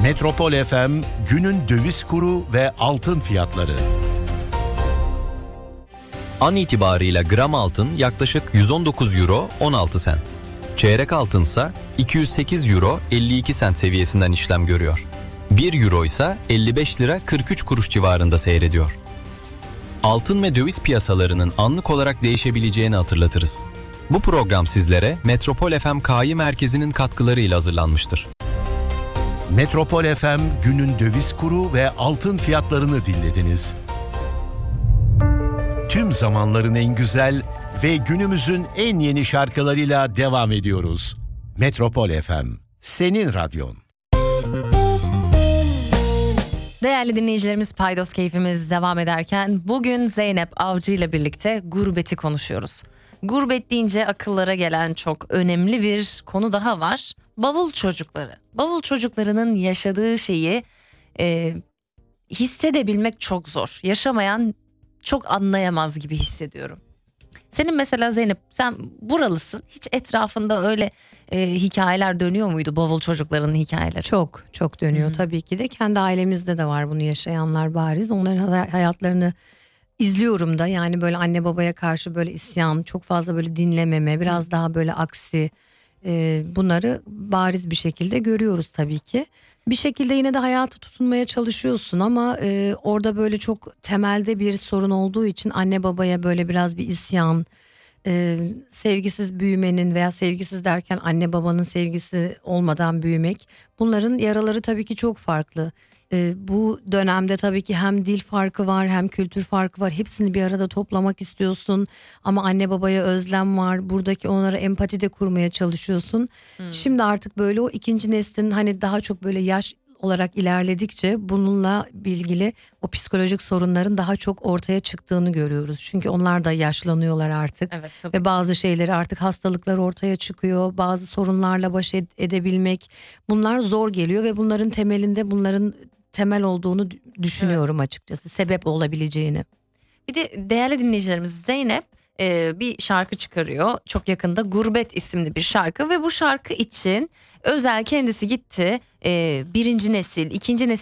Metropol FM günün döviz kuru ve altın fiyatları. An itibarıyla gram altın yaklaşık 119 euro 16 sent. Çeyrek altınsa 208 euro 52 sent seviyesinden işlem görüyor. 1 euro ise 55 lira 43 kuruş civarında seyrediyor. Altın ve döviz piyasalarının anlık olarak değişebileceğini hatırlatırız. Bu program sizlere Metropol FM KI Merkezi'nin katkılarıyla hazırlanmıştır. Metropol FM günün döviz kuru ve altın fiyatlarını dinlediniz. Tüm zamanların en güzel ve günümüzün en yeni şarkılarıyla devam ediyoruz. Metropol FM, senin radyon. Değerli dinleyicilerimiz, Paydos keyfimiz devam ederken bugün Zeynep Avcı ile birlikte gurbeti konuşuyoruz. Gurbet deyince akıllara gelen çok önemli bir konu daha var. Bavul çocukları. Bavul çocuklarının yaşadığı şeyi hissedebilmek çok zor. Yaşamayan çok anlayamaz gibi hissediyorum. Senin mesela Zeynep, sen buralısın. Hiç etrafında öyle hikayeler dönüyor muydu, bavul çocuklarının hikayeleri? Çok dönüyor tabii ki de. Kendi ailemizde de var bunu yaşayanlar bariz. Onların hayatlarını izliyorum da, yani böyle anne babaya karşı böyle isyan, çok fazla böyle dinlememe, biraz daha böyle aksi, bunları bariz bir şekilde görüyoruz tabii ki. Bir şekilde yine de hayata tutunmaya çalışıyorsun ama orada böyle çok temelde bir sorun olduğu için anne babaya böyle biraz bir isyan, sevgisiz büyümenin veya sevgisiz derken anne babanın sevgisi olmadan büyümek, bunların yaraları tabii ki çok farklı. Bu dönemde tabii ki hem dil farkı var hem kültür farkı var, hepsini bir arada toplamak istiyorsun ama anne babaya özlem var, buradaki onlara empati de kurmaya çalışıyorsun. Şimdi artık böyle o ikinci neslin hani daha çok böyle yaş olarak ilerledikçe bununla ilgili o psikolojik sorunların daha çok ortaya çıktığını görüyoruz. Çünkü onlar da yaşlanıyorlar artık. Evet, tabii. Ve bazı şeyleri, artık hastalıklar ortaya çıkıyor. Bazı sorunlarla baş edebilmek, bunlar zor geliyor ve bunların temelinde bunların temel olduğunu düşünüyorum açıkçası. Sebep olabileceğini. Bir de değerli dinleyicilerimiz, Zeynep bir şarkı çıkarıyor. Çok yakında Gurbet isimli bir şarkı ve bu şarkı için özel kendisi gitti. Birinci nesil, ikinci nesil